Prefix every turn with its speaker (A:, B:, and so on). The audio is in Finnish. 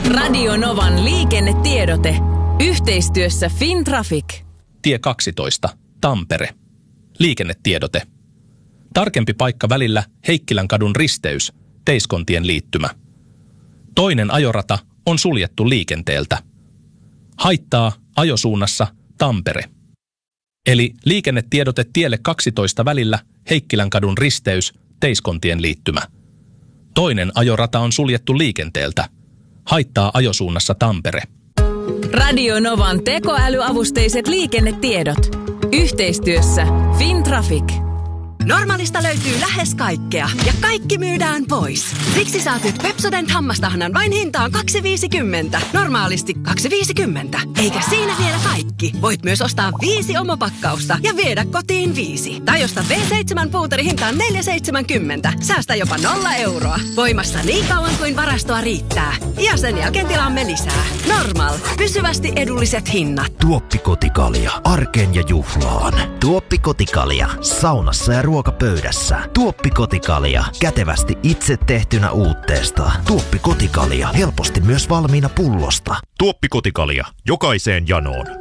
A: Radio Novan liikennetiedote. Yhteistyössä Fintraffic.
B: Tie 12, Tampere. Liikennetiedote. Tarkempi paikka välillä Heikkilänkadun risteys, Teiskontien liittymä. Toinen ajorata on suljettu liikenteeltä. Haittaa ajosuunnassa Tampere. Eli liikennetiedote tielle 12 välillä Heikkilänkadun risteys, Teiskontien liittymä. Toinen ajorata on suljettu liikenteeltä. Haittaa ajosuunnassa Tampere.
A: Radio Novan tekoälyavusteiset liikennetiedot. Yhteistyössä Fintraffic.
C: Normaalista löytyy lähes kaikkea ja kaikki myydään pois. Siksi saat nyt Pepsodent hammastahnan vain hintaan 2,50. Normaalisti 2,50. Eikä siinä vielä kaikki. Voit myös ostaa 5 omopakkausta ja viedä kotiin 5. Tai ostaa V7 puuteri hintaan 4,70. Säästä jopa 0 euroa. Voimassa niin kauan kuin varastoa riittää. Ja sen jälkeen tilaamme lisää. Normal. Pysyvästi edulliset hinnat.
D: Tuoppikotikalja. Arkeen ja juhlaan. Tuoppikotikalja. Saunassa ja ruokapöydässä. Tuoppikotikalja. Kätevästi itse tehtynä uutteesta. Tuoppikotikalja. Helposti myös valmiina pullosta.
E: Tuoppikotikalja. Jokaiseen janoon.